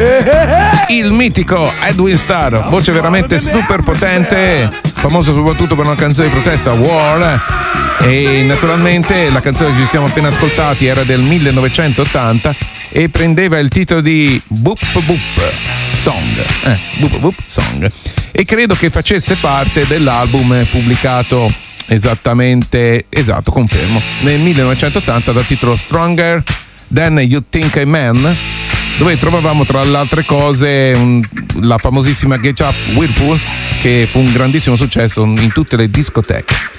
il mitico Edwin Starr, voce veramente super potente, famoso soprattutto per una canzone di protesta, War, e naturalmente la canzone che ci siamo appena ascoltati era del 1980 e prendeva il titolo di Boop Boop Song, Boop Boop Song, e credo che facesse parte dell'album pubblicato confermo, nel 1980 dal titolo Stronger Than You Think I'm Man, dove trovavamo tra le altre cose la famosissima Get Up Whirlpool, che fu un grandissimo successo in tutte le discoteche.